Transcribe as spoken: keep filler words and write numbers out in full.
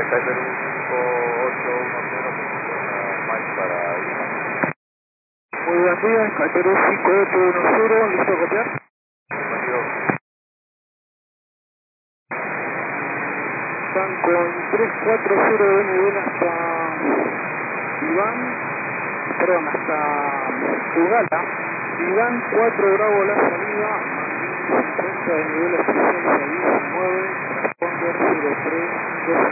Cyber cinco ocho uno cero, Mike para Lima. Muy buen día, Skyperú cinco ocho uno cero, ¿listo a copiar? Bienvenido. Están con tres cuatro cero de nivel hasta Iván, perdón, hasta Ugala. Iván cuatro Bravo la salida, cincuenta de nivel oficial, diecinueve, transponder cero tres dos.